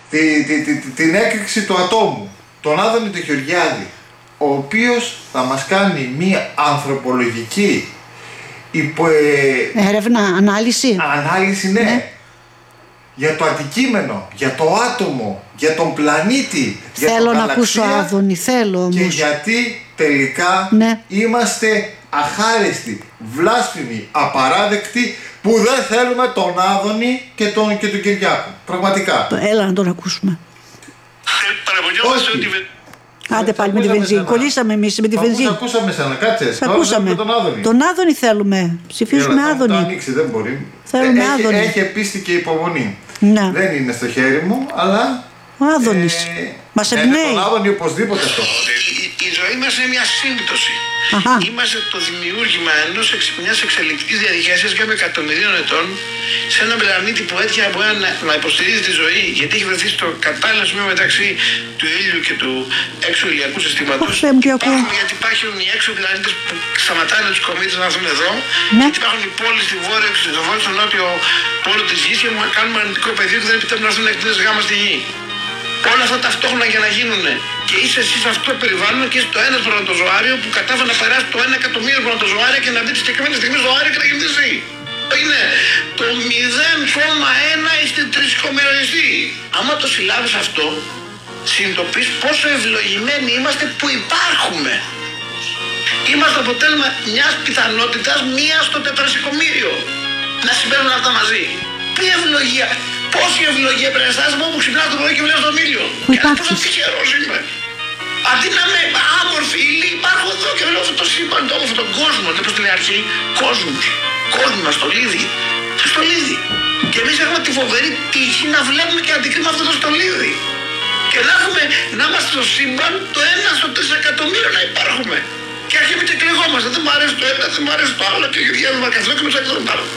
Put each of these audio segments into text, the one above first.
την έκρηξη του ατόμου, τον Άδωνη τον Γεωργιάδη, ο οποίος θα μας κάνει μία ανθρωπολογική έρευνα, ανάλυση, ναι, για το αντικείμενο, για το άτομο, για τον πλανήτη, θέλω να ακούσω Άδωνη, θέλω όμως. Και γιατί τελικά είμαστε αχάριστοι, βλάσφημοι, απαράδεκτοι, που δεν θέλουμε τον Άδωνη και τον Κυριάκο. Πραγματικά. Έλα να τον ακούσουμε. Παραπονιόμαστε ότι... Άντε πάλι με τη βενζίνη. Κολλήσαμε εμείς με τη βενζίνη. Ακούσαμε εσένα, κάτσε. Ακούσαμε. Τον Άδωνη θέλουμε. Ψηφίζουμε Άδωνη. Το ανοίξει, δεν μπορεί. Θέλουμε Άδωνη. Έχει πίστη και υπομονή. Ναι. Δεν είναι στο χέρι μου, αλλά. Ο Άδωνης. Μας εμπνέει. Τον Άδωνη οπωσδήποτε αυτό. Η ζωή μας είναι μια σύμπτωση. Είμαστε το δημιούργημα μιας εξελικτικής διαδικασίας κάπου εκατομμυρίων ετών σε έναν πλανήτη που έτυχε από να υποστηρίζει τη ζωή, γιατί έχει βρεθεί στο κατάλληλο σημείο μεταξύ του ήλιου και του έξω ηλιακού συστήματος. Γιατί υπάρχουν οι έξω πλανήτες που σταματάνε τους κομήτες να έρθουν εδώ, γιατί υπάρχουν οι πόλεις στη βόρεια και στο νότιο πόλο της γης και κάνουν μαγνητικό πεδίο και δεν επιτρέπουν να έρθουν εκτέλεσες γάμα στη γη. Όλα αυτά ταυτόχρονα για να γίνουν. Και είσαι εσύ σε αυτό το περιβάλλον και είσαι το ένα σπερματοζωάριο που κατάφερε να περάσει το 1 εκατομμύριο σπερματοζωάρια και να μπει τη συγκεκριμένη στιγμή στο αέριο και να γίνει εσύ. Είναι το 0,1 στην 3,1. Άμα το συλλάβεις αυτό, συνειδητοποιείς πόσο ευλογημένοι είμαστε που υπάρχουμε. Είμαστε αποτέλεσμα μιας πιθανότητας 1 στο 400.000 να συμβαίνουν αυτά μαζί. Τι ευλογία! Πόση ευλογία πρέπει να αισθάνεσαι από όπου ξυπνάς το πρωί και βλέπεις τον ήλιο. Και πόσο τυχερός είμαι. Αντί να είμαι άμορφη ύλη, υπάρχω εδώ και βλέπω αυτό το σύμπαν, αυτόν τον κόσμο. Δεν πω στην αρχή, κόσμος. Κόσμο, στολίδι. Στολίδι. Και εμείς έχουμε τη φοβερή τύχη να βλέπουμε και να αντικρίνουμε αυτό το στολίδι. Και να είμαστε στο σύμπαν το 1 στο 400.000 να υπάρχουμε. Και αρχίζουμε και κλεγόμαστε. Δεν μου αρέσει το ένα, δεν μου αρέσει το άλλο. Και γυριάζουμε καθόλου και με του τον άλλο.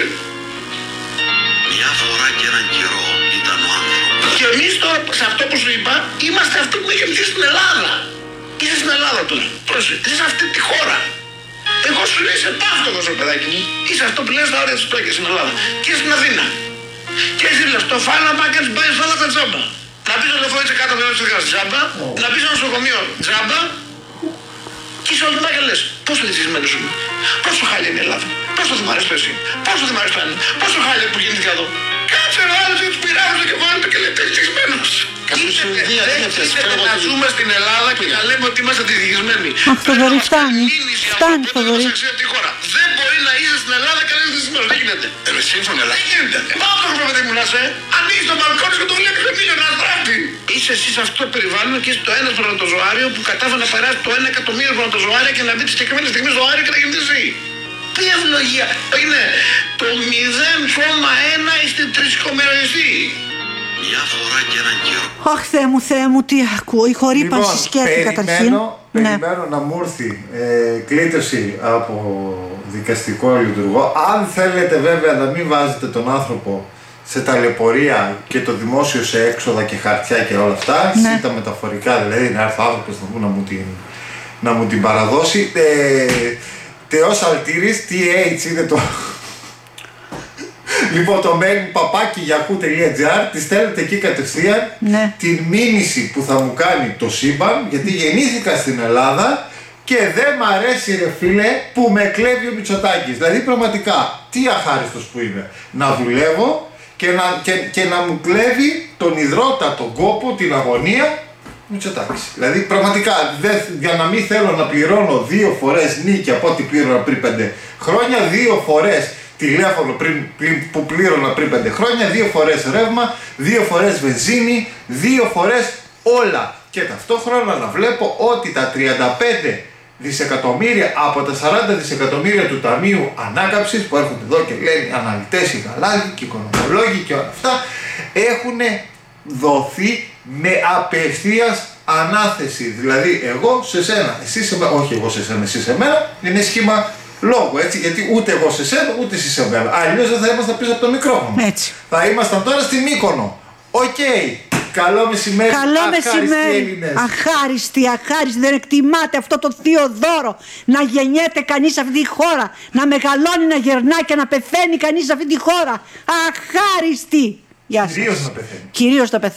Μια φορά και έναν καιρό ήταν ο άνθρωπος. Και εμείς τώρα, σε αυτό που σου είπα, είμαστε αυτοί που είχαμε ζήσει στην Ελλάδα. Είσαι στην Ελλάδα τώρα. Πρόσεχε, είσαι σε αυτή τη χώρα. Εγώ σου λέω είσαι ταύτοδος, παιδάκι μου. Είσαι αυτό που λες στα όρια της Πέκης στην Ελλάδα. Και είσαι στην Αθήνα. Και εσύ λες, το φάλα μάκας πάει σε όλα τα τζάμπα. Να πεις στο λεωφορείο κάτω από το τζάμπα. Να πεις στο νοσοκομείο τζάμπα. Και είσαι όλη την μάχη λες, πόσο δυσισμένος είμαι. Πόσο χάλια είναι η Ελλάδα. Πόσο δεν μ' αρέσει το εσύ. Πόσο δεν μ' αρέσει το ένα. Πόσο χάλια που γεννήθηκα εδώ. Κάτσε ο άλλος και τους πειράζει το κεφάλι του και λέει δυσισμένος. Είτε να ζούμε στην Ελλάδα και να λέμε ότι είμαστε δυσισμένοι. Θοδωρή, φτάνει. Φτάνει, Θοδωρή. Δεν μπορεί να είσαι στην Ελλάδα και να είσαι δυσισμένος. Δεν γίνεται. Σύμφωνα, αλλά γίνεται. Πάμε το παιδί μου να σε. Ανοίγεις το μπαλκόνι και το βλέπεις τον ήλιο να στράφει. Είσαι εσύ σε αυτό το περιβάλλον και είσαι το ένα σπερματοζωάριο που κατάφερε να περάσει το 1 εκατομμύριο σπερματοζωάρια και να μπει τη συγκεκριμένη στιγμή στο αέριο και να γίνει εσύ. Τι ευλογία! Είναι το 0,1 στην 3,1. Μια φορά και έναν καιρό. Αχ, Θεέ μου, τι ακούω. Η χορύπανση σκέφτη καταρχήν. Περιμένω να μου έρθει κλήτωση από δικαστικό λειτουργό. Αν θέλετε βέβαια να μην βάζετε τον άνθρωπο σε ταλαιπωρία και το δημόσιο σε έξοδα και χαρτιά και όλα αυτά, τα μεταφορικά δηλαδή, να έρθει ο άνθρωπος να μου την παραδώσει. Θεός Αλτήρης, TH είναι το... Λοιπόν, το mail papaki.yahoo.gr, τη στέλνετε εκεί κατευθείαν την μήνυση που θα μου κάνει το σύμπαν, γιατί γεννήθηκα στην Ελλάδα και δεν μ' αρέσει ρε φίλε που με κλέβει ο Μητσοτάκης. Δηλαδή πραγματικά, τι αχάριστος που είμαι. Να δουλεύω και να μου κλέβει τον υδρότα, τον κόπο, την αγωνία Μητσοτάκης. Δηλαδή πραγματικά για να μην θέλω να πληρώνω 2 φορές νίκη από ό,τι πλήρωνα πριν 5 χρόνια, 2 φορές τηλέφωνο που πλήρωνα πριν 5 χρόνια, 2 φορές ρεύμα, 2 φορές βενζίνη, 2 φορές όλα. Και ταυτόχρονα να βλέπω ότι τα 35 δισεκατομμύρια από τα 40 δισεκατομμύρια του Ταμείου Ανάκαμψης που έρχονται εδώ και λένε αναλυτές, οι γαλάζοι και οι οικονομολόγοι και όλα αυτά, έχουν δοθεί με απευθείας ανάθεση. Δηλαδή εγώ σε σένα, εσύ σε μένα, όχι εγώ σε σένα, εσύ σε μένα, είναι σχήμα λόγου, έτσι, γιατί ούτε εγώ σε σένα, ούτε εσύ σε μένα. Αλλιώς δεν θα ήμασταν πίσω από το μικρόφωνο. Έτσι. Θα ήμασταν τώρα στην Μύκονο. Οκ. Καλό μεσημέρι. Καλό μεσημέρι. Αχάριστη. Δεν εκτιμάται αυτό το θείο δώρο. Να γεννιέται κανείς σε αυτή τη χώρα. Να μεγαλώνει, να γερνά και να πεθαίνει κανείς σε αυτή τη χώρα. Αχάριστη. Γεια σας. Κυρίως να πεθαίνει. Κυρίως να πεθαίνει.